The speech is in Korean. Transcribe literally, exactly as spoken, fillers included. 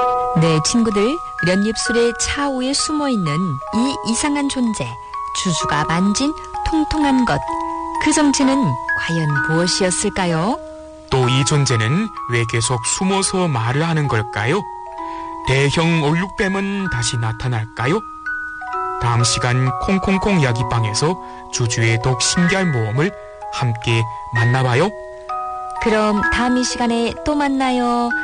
네, 친구들, 련잎술의 차오에 숨어있는 이 이상한 존재, 주주가 만진 통통한 것, 그 정체는 과연 무엇이었을까요? 또 이 존재는 왜 계속 숨어서 말을 하는 걸까요? 대형 얼룩뱀은 다시 나타날까요? 다음 시간 콩콩콩 이야기방에서 주주의 독 신기한 모험을 함께 만나봐요. 그럼 다음 이 시간에 또 만나요.